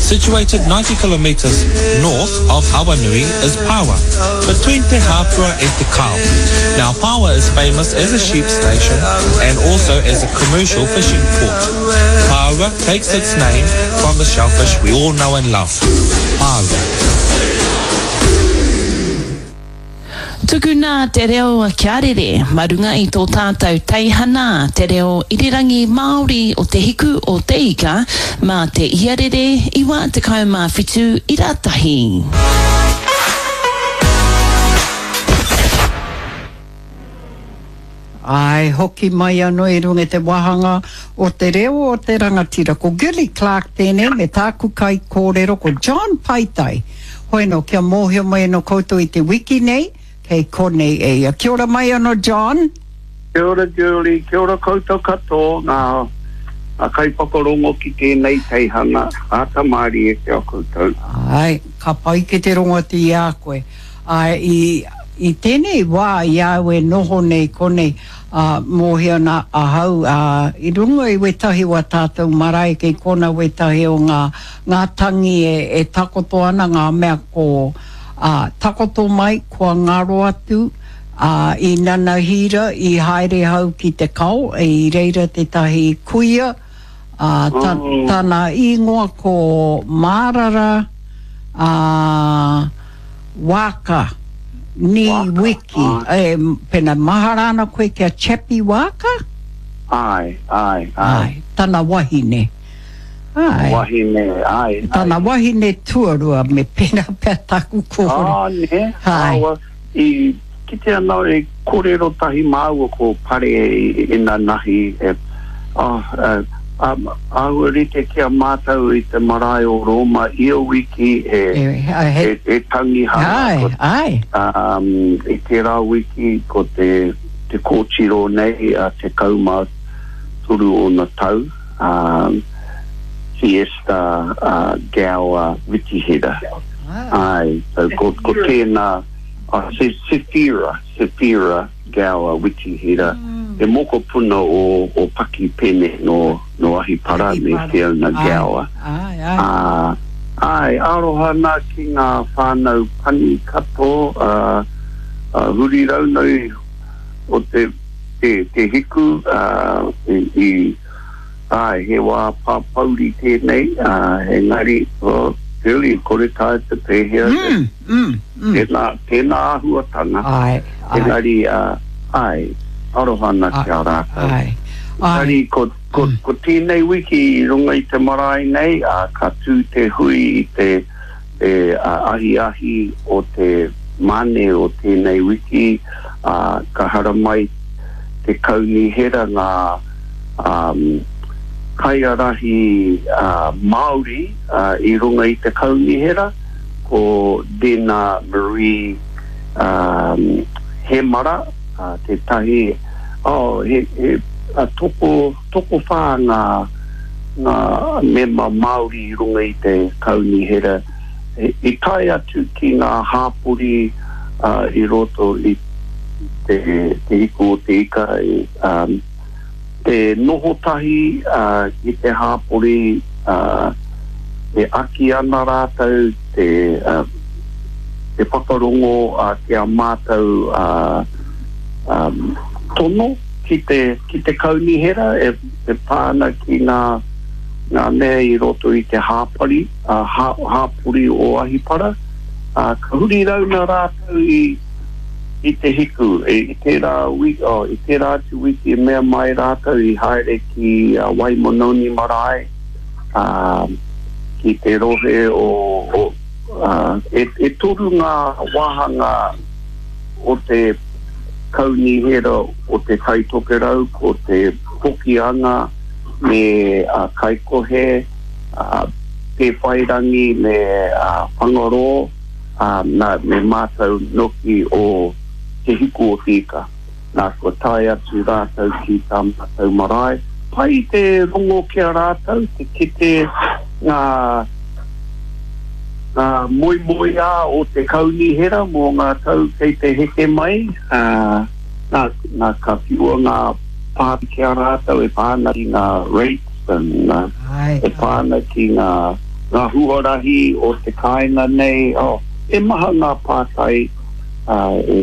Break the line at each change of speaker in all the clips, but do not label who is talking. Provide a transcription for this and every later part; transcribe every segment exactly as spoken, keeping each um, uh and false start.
Situated ninety kilometers north of Hawanui is Pawa, between Te Hapua and Te Kao. Now, Pawa is famous as a sheep station and also as a commercial fishing port. Pawa takes its name from the shellfish we all know and love, Pawa.
Tuku nā te reo a kia rere, marunga i tō tātou teihana, te reo irirangi Māori o te hiku o te ika, mā te iarere, iwa te kaumā whitu i rātahi.
Ai, hoki mai anō e runga te wahanga o te reo o te rangatira. Ko Gilly Clark tēnei, me tāku kai kōrero ko John Paitai. Hoi no, kia mōhio mai no koutou i te wiki nei, kei kone e. Kia ora mai anō, John.
Kia ora, Julie. Kia ora koutou katoa. Ngā a kai pakorongo ki tēnei teihanga. Ata maari e kia koutou.
Ai, ka pai ke te rongo ti a koe. Ai, i, i tēnei wā i aue noho nei kone uh, mōhia na ahau. Uh, I runga i wetahi wa tātou marae kei kona wetahi o ngā, ngā tangi e, e takoto ana ngā mea ko Uh, takoto mai kua ngaro atu uh, i nana hira i haere hau ki te kau e i reira te tahi kuia uh, ta, tana ingoa ko Marara uh, Waka ni waka. Wiki uh. e, pena maharana koe kia Chappie Waka
ai, ai, ai, ai.
Tana wahine Ai.
Wahine, ai.
Tana wahine tuarua me pena pia taku kōre.
Ah, ne.
Ai.
Awa, i kite anau e kōrero tahi māua ko pare e, e nā nahi. E, ah, uh, um, aua rite kia mātau i te marae o Roma, ia wiki e, e, e, e tangi hana.
Ai, ai.
Um, I te rā wiki ko te, te kōchiro nei a te kauma turu o na tau. Um, Fiesta uh, Gaua Witihira. Ai, so ko, ko tēnā, uh, se Sefira, Sefira Gaua Witihira. Mm. E moko puna o, o paki pene no, no ahi para me whiana Gaua.
Ai, ai.
Uh, ai, aroha nā ki ngā whānau pani kato, uh, uh, huri raunau o te, te, te hiku, uh, i, i ai, he wā pāpauri tēnei, uh, he ngari, o, really, kore tāi te pēhea,
mm, mm, mm.
tēnā, tēnā ahuatanga,
ai,
he ngari, uh, ai, arohana kia rākau.
Ai,
ai. Ko, ko, mm. ko tēnei wiki i runga i te marae nei, uh, ka tū te hui i te, te uh, ahi ahi o te mane o tēnei wiki, uh, ka hara mai te kauni hera ngā, um, kai arahi uh, Māori uh, i runga i te kaunihera ko Dena Marie um, Hemara uh, te tahi oh, he, he uh, toko, toko whā ngā, ngā mema Māori i runga i te kaunihera e, i tai atu ki ngā hāpuri uh, i roto i te, te hiko o te ika i um, te noho tahi uh, i te hāpori uh, te aki ana rātou te uh, te whakarongo uh, kia mātou uh, um, tono ki te, ki te kaunihera e, e pāna ki ngā, ngā mea i roto i te hāpari uh, hā, hāpori o ahipara uh, ka huri rauna rātou i I te hiku, i te rā wiki, oh, i te rā tu wiki mea mai rātou i haere ki uh, Waimononi marae, uh, ki te rohe o, o uh, e, e toru ngā wahanga o te kaunihera o te kaitokerau, ko te pokianga me uh, kaikohe, uh, te whairangi me uh, whangaro, uh, na, me mātou noki o te hiku o tika. Nā ko tai atu rātou ki tā mātou marae. Pai te rongo kia rātou, te kite ngā, ngā moi moi a o te kaunihera mō ngā tau kei te heke mai. Uh, nā, nā ka whiua ngā pāpi kia rātou e pāna ki ngā rates and uh, e pāna ki ngā ngā huarahi o te kāinga nei, oh, e maha ngā pātai uh, e,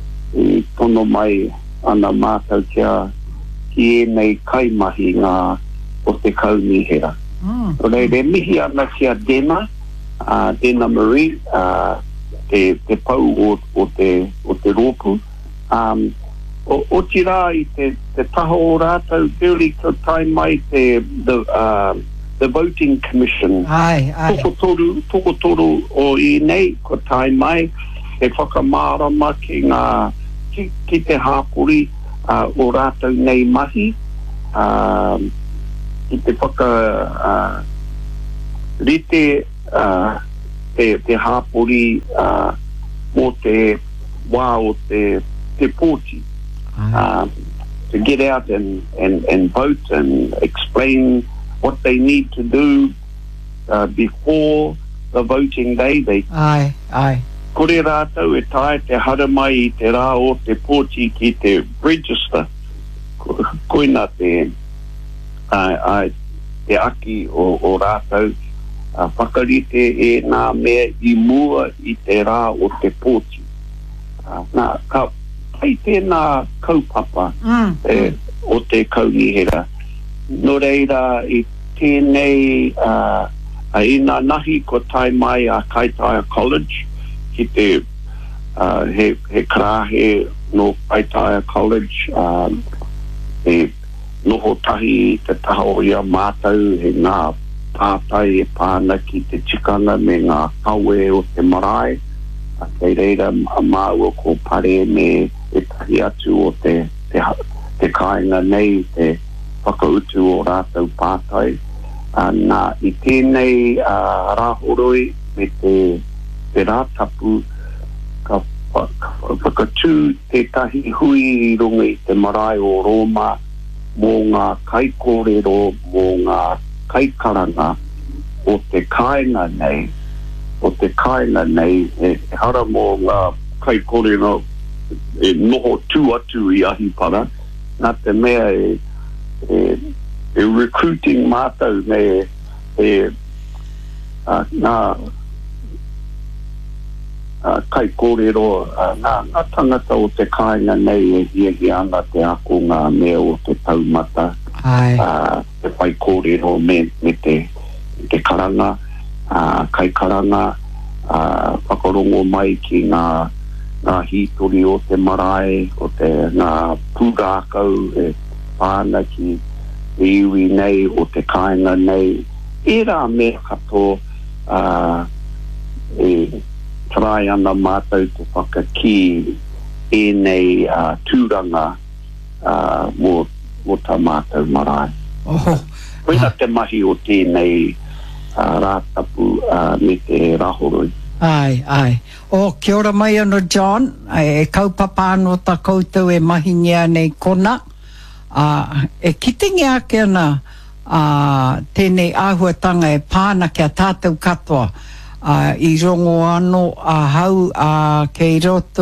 e tono mai ana mātou kia ki e nei kaimahi ngā o te kaunihera. Mm. O rei re mihi ana kia Dena, uh, Dena Marie, uh, te, te pau o, o, te, o te rōpu. Um, o, o tira i te, te taho o rātou, Billy, ka tai mai te, the, uh, the Voting Commission.
Ai, ai.
Toko toru, toko toru o i nei, ko tai mai, te whakamārama ki ngā, ki, ki te hāpuri uh, o rātou nei mahi, uh, ki te whaka uh, rite uh, te, te hāpuri uh, o te wā o te, te pōti. Uh, to get out and, and, and vote and explain what they need to do uh, before the voting day. They
ai, ai.
Kore rātou e tae te hara mai i te rā o te pōti ki te register. Ko, koina te, uh, uh, te aki o, o rātou uh, whakarite e nā mea i mua i te rā o te pōti. Uh, nā, ka pai tēnā kaupapa mm. e, o te kaunihera. No reira i tēnei uh, a ina nahi ko tai mai a Kaitaia College ki te uh, he, he karahe no Kaitaia College um, e noho tahi te taho ia mātou he ngā pātai e pāna ki te tikanga me ngā kawe o te marae a kei reira a māua ko pare me e tahi atu o te, te, te kāinga nei te whakautu o rātou pātai. Uh, nā i tēnei uh, rāhoroi me te, te rātapu ka, ka whakatū tētahi hui i runga i te marae o Roma mō ngā kaikōrero mō ngā kaikaranga o te kāinga nei o te kāinga nei e, e hara mō ngā kaikōrero e noho tū atu i ahi para nā te mea e e, e recruiting mātou me e uh, nā uh, kai kōrero uh, nā, nā tangata o te kāinga nei e hia hi ana te ako ngā mea o te taumata uh, te pai kōrero me, me te, te karanga uh, kai karanga uh, whakarongo mai ki ngā ngā hitori o te marae o te ngā pūrākau e pāna ki e iwi nei o te kāinga nei e rā mea kato uh, e trai ana mātou te whakaki e nei uh, tūranga uh, mō, mō tā mātou marae.
Oh.
Koina te mahi o tēnei uh, rātapu uh, me te rahoroi.
Ai, ai. O, kia ora mai ana John, e kaupapa anō tā koutou e mahingia nei kona. Uh, e kitengi ake ana uh, tēnei āhuatanga e pāna kia tātou katoa uh, i rongo anō a uh, hau uh, kei roto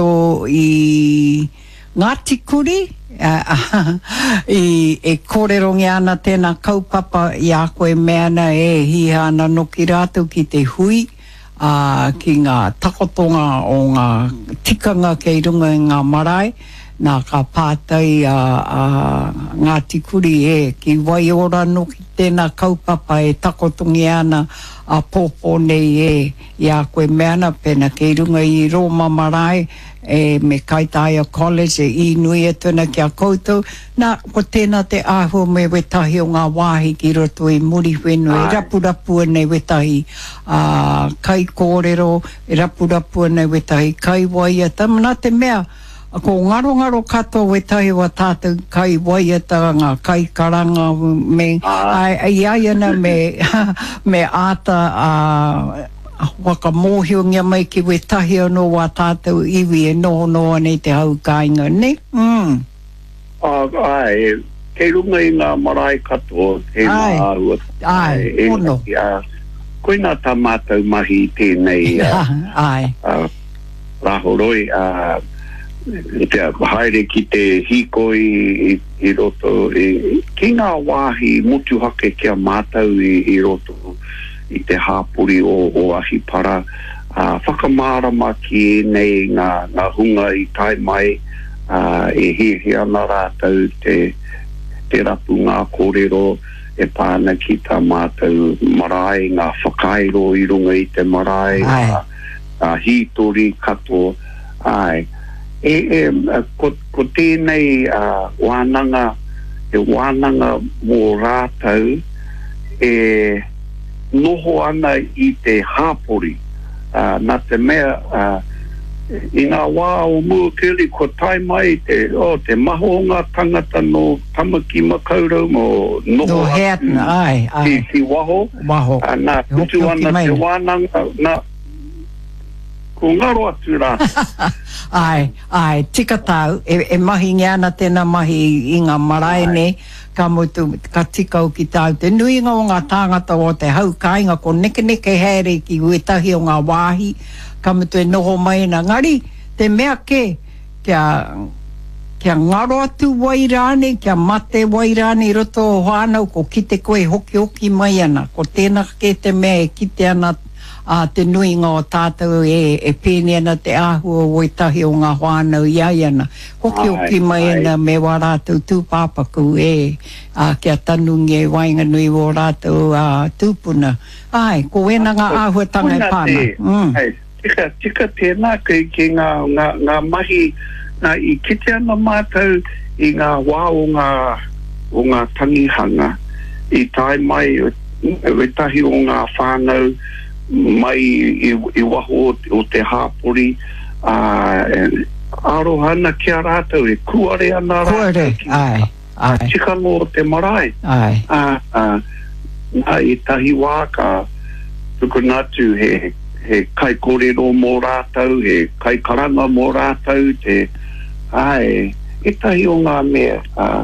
i Ngāti Kuri uh, i e kōrerongi ana tēnā kaupapa i a koe meana e hi ana no ki rātou ki te hui uh, ki ngā takotonga o ngā tikanga kei runga i ngā marae nā ka pātai a, a Ngāti Kuri e ki wai ora no ki tēnā kaupapa e takotongi ana a pōpō nei e i a koe meana pena kei runga i Roma marae e me Kaitaia College e i nui e tuna ki a koutou nā ko tēnā te āhua me wetahi o ngā wāhi ki roto i muri whenua e rapurapua nei wetahi a kai kōrero e rapurapua nei wetahi kai waiata mana te mea ko ngaro ngaro kato wetahi wa tātou kai waiata ngā kai karanga me ai ai ai ana me me ata a waka mōhio ngia mai ki wetahi anō wa tātou iwi e noho noa nei te hau kāinga ne mm.
Uh, ai, kei runga i ngā marae katoa e ngā ua
ai,
e,
ono
e, koina tā mātou mahi tēnei uh,
ai
uh, rahoroi uh, te haere ki te hiko i, i, i roto i, ki ngā wāhi mutu hake kia mātou i, i roto i te hāpuri o, o ahi para. Uh, whakamārama ki nei ngā, ngā hunga i tai mai uh, e he he ana rātou te, te rapu ngā kōrero e pāna ki tā mātou marae, ngā whakairo i runga i te marae, ngā, ngā hītori kato. Ai. E, e, ko, ko tēnei uh, wānanga, e wānanga mō rātou e noho ana i te hāpori. Uh, nā te mea uh, i ngā wā o Muakeli ko tai mai te, oh, te maho o ngā tangata no Tamaki Makaurau mo noho
no heatna, ai, ai.
Ki, ki waho,
waho.
Uh, nā tutu ana te wānanga nā ko ngaro atu rā.
ai, ai, tika tau e, e mahi ngiana tēnā mahi i ngā marae ne ka mutu, ka tikau ki tau te nuinga o ngā tāngata o te hau kāinga ko neke neke here ki uetahi o ngā wāhi ka mutu e noho mai na ngari te mea ke kia kia ngaro atu wairāne kia mate wairāne i roto o whānau ko kite koe hoki hoki mai ana ko tēnā ke te mea e kite ana a te nuinga o tātou e, e pēne ana te āhua o itahi o ngā whānau iai ana. Hoki hoki mai ana me wā rātou tūpāpaku e a kia tanungi e wainga nui o rātou a tūpuna. Ai, ko wena ngā āhuatanga e pāna. Mm.
Ai, tika, tika tēnā ki, ki ngā, ngā, ngā mahi, ngā i kite ana mātou i ngā wā o ngā, o ngā tangihanga i tai mai o tahi o ngā whānau mai i, i waho o te hāpori uh, arohana kia rātou e kuare ana
rātou ai, ai.
tikano o te marae
ai.
Uh, uh, nā i tahi wā ka tukunatu he, he kai kōrero mō rātou he kai karanga mō rātou te ai, e tahi o ngā mea uh,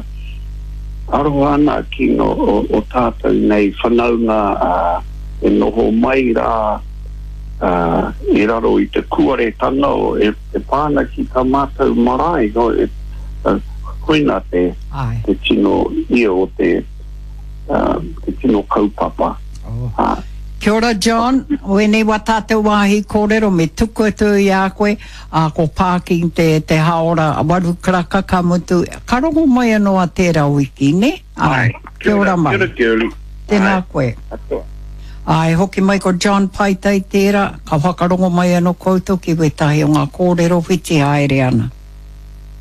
arohana ki no, o, o tātou nei whanaunga uh, e noho mai rā uh, i raro i te kuare tanga o e, e pāna ki tā mātou marae no, e, uh, hoina te, te tino ia o te, uh, te tino kaupapa.
Oh. Uh, Kia ora John, oe nei wa tātou wāhi kōrero me tuku atu i a koe a ko pāking te, te haora waru kraka ka mutu ka rongo mai anō a tērā wiki, ne?
Ai,
kia ora mai.
Kia ora,
tēnā koe.
Atua.
Ai, hoki mai ko John Paitai tērā, ka whakarongo mai anō koutou ki wetahi o ngā kōrero whiti haere ana.